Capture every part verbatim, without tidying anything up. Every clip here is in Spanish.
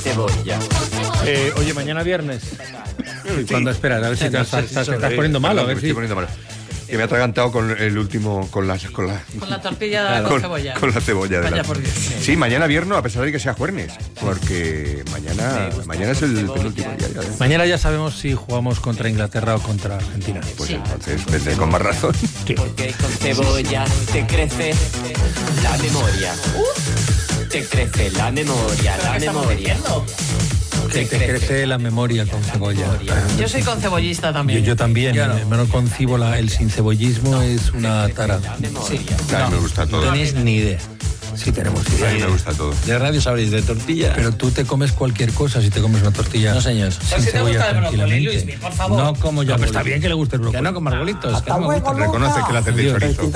cebolla. Eh, oye, mañana viernes. Sí. Cuando esperas, a ver si te estás, estás, te estás poniendo malo. A ver si... poniendo malo. Que me ha atragantado con el último, con la, con la, con la tortilla con, con cebolla. Con la cebolla. Vaya de la... por Dios. Sí, mañana viernes, a pesar de que sea jueves, porque mañana, mañana es el penúltimo día. Ya, ¿eh? Mañana ya sabemos si jugamos contra Inglaterra o contra Argentina. Pues sí. entonces, vete con más razón. Sí. Porque con cebolla te crece la memoria. Uh, te crece la memoria, la memoria. Que te crece la memoria con cebolla. Yo soy concebollista también. Yo, yo también, yo no. no concibo la, el sincebollismo, es una tara. Sí. A mí me gusta todo. No tenéis ni idea. Sí, tenemos idea. A mí me gusta todo. De radio sabréis de tortilla. Pero tú te comes cualquier cosa si te comes una tortilla. No, señor. Sin si cebolla, tranquilamente. Luis, por favor. No como yo. No, está bien que le guste el brócoli. Que no como arbolitos. Que no me gusta. Reconoce que le haces de chorizo.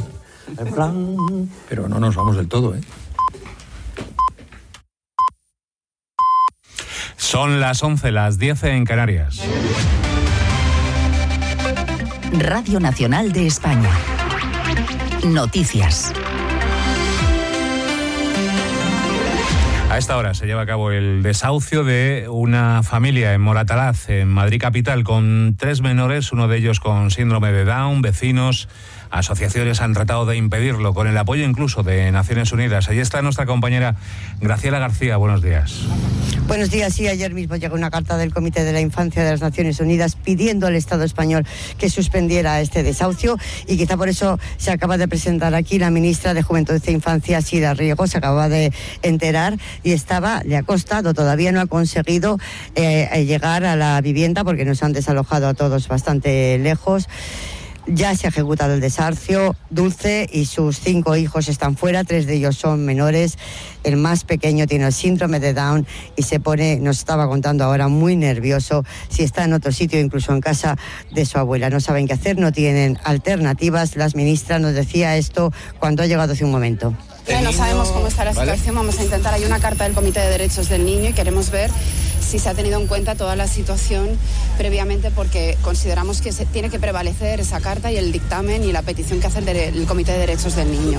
Pero no nos vamos del todo, ¿eh? Son las once, las diez en Canarias. Radio Nacional de España. Noticias. A esta hora se lleva a cabo el desahucio de una familia en Moratalaz, en Madrid capital, con tres menores, uno de ellos con síndrome de Down. Vecinos, asociaciones han tratado de impedirlo, con el apoyo incluso de Naciones Unidas. Allí está nuestra compañera Graciela García. Buenos días. Buenos días. Sí, ayer mismo llegó una carta del Comité de la Infancia de las Naciones Unidas pidiendo al Estado español que suspendiera este desahucio, y quizá por eso se acaba de presentar aquí la ministra de Juventud e Infancia, Sira Riego. Se acaba de enterar y estaba, le ha costado, todavía no ha conseguido eh, llegar a la vivienda porque nos han desalojado a todos bastante lejos. Ya se ha ejecutado el desahucio. Dulce y sus cinco hijos están fuera, tres de ellos son menores. El más pequeño tiene el síndrome de Down y se pone, nos estaba contando ahora, muy nervioso si está en otro sitio, incluso en casa de su abuela. No saben qué hacer, no tienen alternativas. La ministra nos decía esto cuando ha llegado hace un momento. No sabemos cómo está la situación, ¿vale? Vamos a intentar, hay una carta del Comité de Derechos del Niño y queremos ver si se ha tenido en cuenta toda la situación previamente, porque consideramos que se tiene que prevalecer esa carta y el dictamen y la petición que hace el, de, el Comité de Derechos del Niño.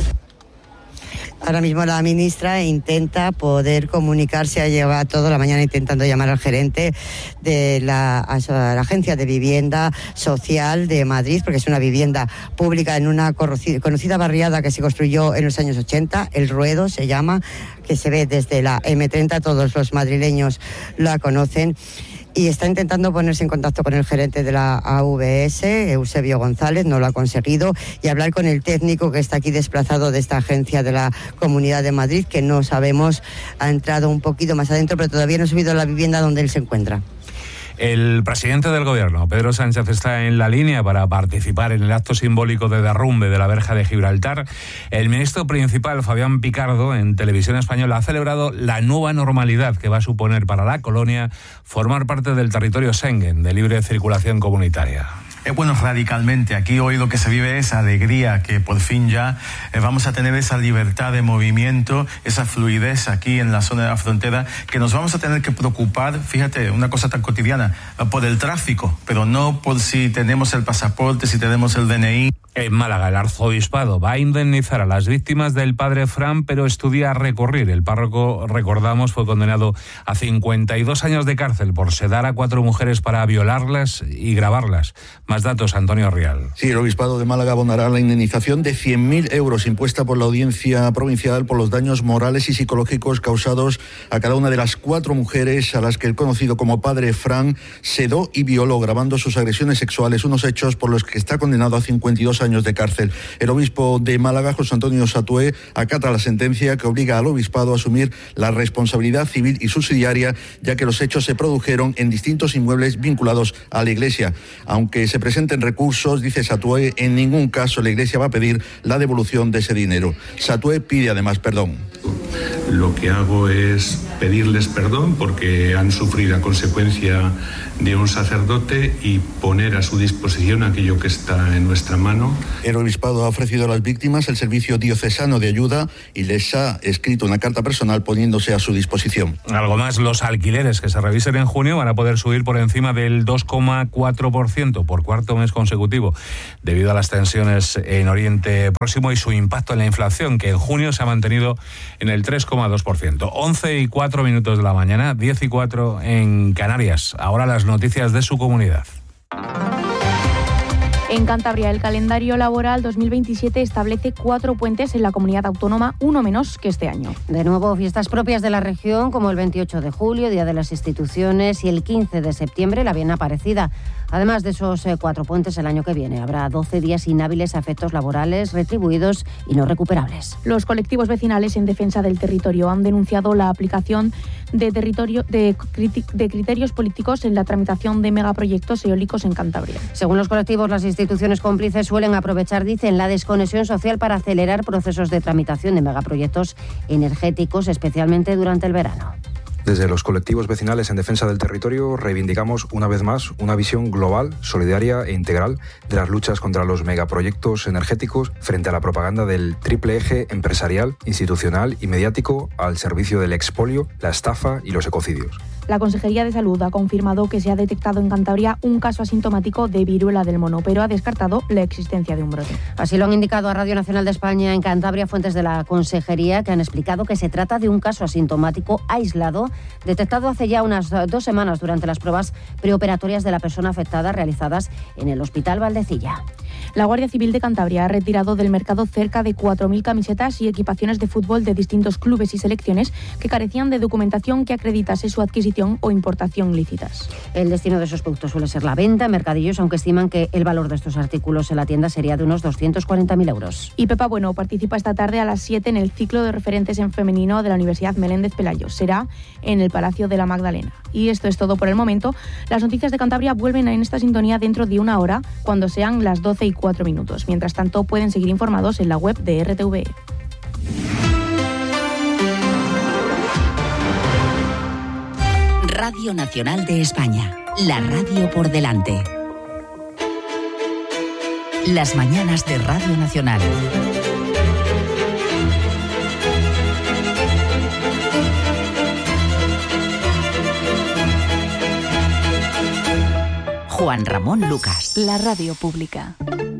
Ahora mismo la ministra intenta poder comunicarse, ha llevado toda la mañana intentando llamar al gerente de la, a la Agencia de Vivienda Social de Madrid, porque es una vivienda pública en una conocida barriada que se construyó en los años ochenta, El Ruedo se llama, que se ve desde la eme treinta, todos los madrileños la conocen. Y está intentando ponerse en contacto con el gerente de la A V S, Eusebio González, no lo ha conseguido, y hablar con el técnico que está aquí desplazado de esta agencia de la Comunidad de Madrid, que no sabemos, ha entrado un poquito más adentro, pero todavía no ha subido a la vivienda donde él se encuentra. El presidente del gobierno, Pedro Sánchez, está en la línea para participar en el acto simbólico de derrumbe de la verja de Gibraltar. El ministro principal, Fabián Picardo, en Televisión Española, ha celebrado la nueva normalidad que va a suponer para la colonia formar parte del territorio Schengen, de libre circulación comunitaria. Eh, bueno, radicalmente. Aquí hoy lo que se vive es alegría, que por fin ya eh, vamos a tener esa libertad de movimiento, esa fluidez aquí en la zona de la frontera, que nos vamos a tener que preocupar, fíjate, una cosa tan cotidiana, por el tráfico, pero no por si tenemos el pasaporte, si tenemos el D N I. En Málaga, el arzobispado va a indemnizar a las víctimas del padre Fran, pero estudia recurrir. El párroco, recordamos, fue condenado a cincuenta y dos años de cárcel por sedar a cuatro mujeres para violarlas y grabarlas. Más datos, Antonio Rial. Sí, el obispado de Málaga abonará la indemnización de cien mil euros impuesta por la Audiencia Provincial por los daños morales y psicológicos causados a cada una de las cuatro mujeres a las que el conocido como padre Fran sedó y violó grabando sus agresiones sexuales, unos hechos por los que está condenado a cincuenta y dos años de cárcel. El obispo de Málaga, José Antonio Satué, acata la sentencia que obliga al obispado a asumir la responsabilidad civil y subsidiaria, ya que los hechos se produjeron en distintos inmuebles vinculados a la Iglesia. Aunque se presenten recursos, dice Satué, en ningún caso la Iglesia va a pedir la devolución de ese dinero. Satué pide además perdón. Lo que hago es pedirles perdón porque han sufrido a consecuencia de un sacerdote y poner a su disposición aquello que está en nuestra mano. El obispado ha ofrecido a las víctimas el servicio diocesano de ayuda y les ha escrito una carta personal poniéndose a su disposición. Algo más, los alquileres que se revisen en junio van a poder subir por encima del dos coma cuatro por ciento por cuarto mes consecutivo, debido a las tensiones en Oriente Próximo y su impacto en la inflación, que en junio se ha mantenido en el tres coma coma dos por ciento. once y cuatro minutos de la mañana, diez y cuatro en Canarias. Ahora las noticias de su comunidad. En Cantabria, el calendario laboral dos mil veintisiete establece cuatro puentes en la comunidad autónoma, uno menos que este año. De nuevo, fiestas propias de la región, como el veintiocho de julio, Día de las Instituciones, y el quince de septiembre, la Bien Aparecida. Además de esos eh, cuatro puentes, el año que viene habrá doce días inhábiles a efectos laborales retribuidos y no recuperables. Los colectivos vecinales en defensa del territorio han denunciado la aplicación de, territorio, de, de criterios políticos en la tramitación de megaproyectos eólicos en Cantabria. Según los colectivos, las instituciones cómplices suelen aprovechar, dicen, la desconexión social para acelerar procesos de tramitación de megaproyectos energéticos, especialmente durante el verano. Desde los colectivos vecinales en defensa del territorio reivindicamos una vez más una visión global, solidaria e integral de las luchas contra los megaproyectos energéticos frente a la propaganda del triple eje empresarial, institucional y mediático al servicio del expolio, la estafa y los ecocidios. La Consejería de Salud ha confirmado que se ha detectado en Cantabria un caso asintomático de viruela del mono, pero ha descartado la existencia de un brote. Así lo han indicado a Radio Nacional de España en Cantabria fuentes de la Consejería, que han explicado que se trata de un caso asintomático aislado detectado hace ya unas dos semanas durante las pruebas preoperatorias de la persona afectada realizadas en el Hospital Valdecilla. La Guardia Civil de Cantabria ha retirado del mercado cerca de cuatro mil camisetas y equipaciones de fútbol de distintos clubes y selecciones que carecían de documentación que acreditase su adquisición o importación lícitas. El destino de esos productos suele ser la venta en mercadillos, aunque estiman que el valor de estos artículos en la tienda sería de unos doscientos cuarenta mil euros. Y Pepa Bueno participa esta tarde a las siete en el ciclo de referentes en femenino de la Universidad Meléndez Pelayo. Será en el Palacio de la Magdalena. Y esto es todo por el momento. Las noticias de Cantabria vuelven en esta sintonía dentro de una hora, cuando sean las doce y cuatro minutos. Mientras tanto, pueden seguir informados en la web de R T V E. Radio Nacional de España, la radio por delante. Las mañanas de Radio Nacional. Juan Ramón Lucas. La radio pública.